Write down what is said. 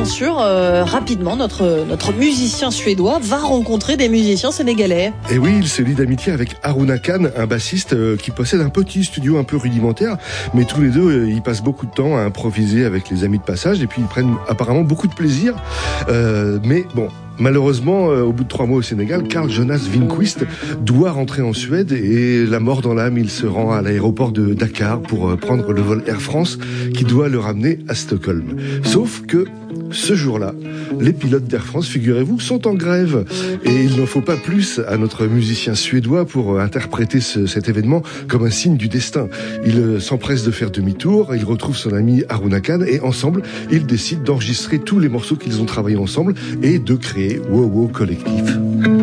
bien sûr, rapidement, notre musicien suédois va rencontrer des musiciens sénégalais. Et oui, il se lie d'amitié avec Haruna Khan, un bassiste qui possède un petit studio un peu rudimentaire, mais tous les deux, ils passent beaucoup de temps à improviser avec les amis de passage, et puis ils prennent apparemment beaucoup de plaisir. Mais bon, malheureusement, au bout de 3 mois au Sénégal, Carl Jonas Winquist doit rentrer en Suède, et la mort dans l'âme, il se rend à l'aéroport de Dakar pour prendre le vol Air France qui doit le ramener à Stockholm. Sauf que ce jour-là, les pilotes d'Air France, figurez-vous, sont en grève. Et il n'en faut pas plus à notre musicien suédois pour interpréter cet événement comme un signe du destin. Il s'empresse de faire demi-tour, il retrouve son ami Haruna Khan, et ensemble, ils décident d'enregistrer tous les morceaux qu'ils ont travaillés ensemble et de créer Wow Wow Collectif.